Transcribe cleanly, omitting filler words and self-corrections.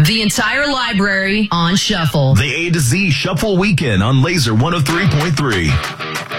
The entire library on shuffle. The A to Z Shuffle Weekend on Laser 103.3.